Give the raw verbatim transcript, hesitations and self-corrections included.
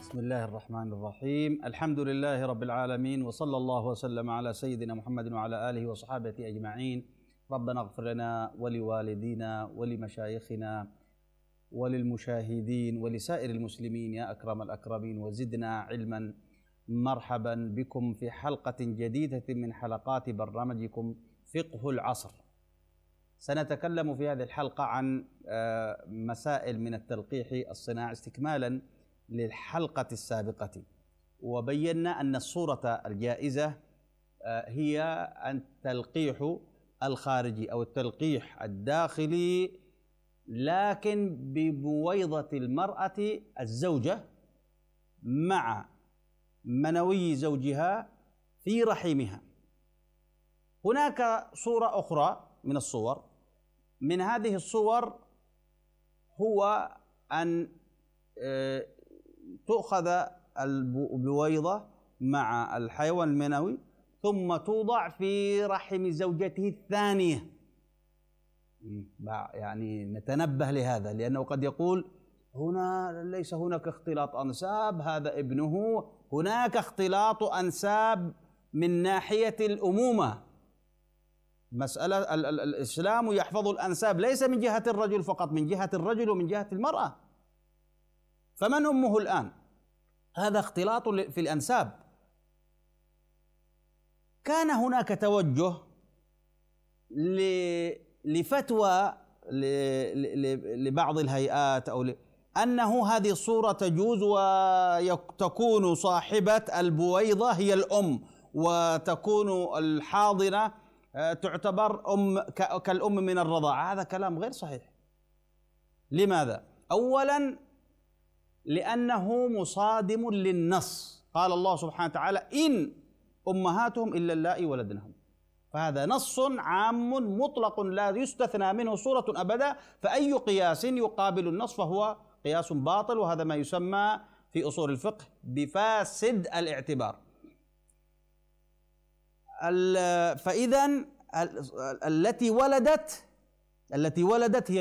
بسم الله الرحمن الرحيم. الحمد لله رب العالمين، وصلى الله وسلم على سيدنا محمد وعلى آله وصحابه أجمعين. ربنا اغفر لنا ولوالدينا ولمشايخنا وللمشاهدين ولسائر المسلمين يا أكرم الأكرمين، وزدنا علما. مرحبا بكم في حلقة جديدة من حلقات برنامجكم فقه العصر. سنتكلم في هذه الحلقة عن مسائل من التلقيح الصناعي استكمالا للحلقة السابقة، وبينا أن الصورة الجائزة هي التلقيح الخارجي أو التلقيح الداخلي، لكن ببويضة المرأة الزوجة مع منوي زوجها في رحمها. هناك صورة أخرى من الصور، من هذه الصور هو أن تؤخذ البويضة مع الحيوان المنوي ثم توضع في رحم زوجته الثانية. يعني نتنبه لهذا، لأنه قد يقول هنا ليس هناك اختلاط أنساب، هذا ابنه. هناك اختلاط أنساب من ناحية الأمومة. مسألة الإسلام يحفظ الأنساب ليس من جهة الرجل فقط، من جهة الرجل ومن جهة المرأة. فمن أمه الآن؟ هذا اختلاط في الأنساب. كان هناك توجه لفتوى لبعض الهيئات أو أنه هذه الصورة تجوز وتكون صاحبة البويضة هي الأم، وتكون الحاضنة تعتبر أم كالأم من الرضاعة. هذا كلام غير صحيح. لماذا؟ أولا لأنه مصادم للنص. قال الله سبحانه وتعالى إن أمهاتهم إلا اللائي ولدنهم، فهذا نص عام مطلق لا يستثنى منه صورة أبدا. فأي قياس يقابل النص فهو قياس باطل، وهذا ما يسمى في أصول الفقه بفاسد الاعتبار. فإذا التي ولدت التي ولدت هي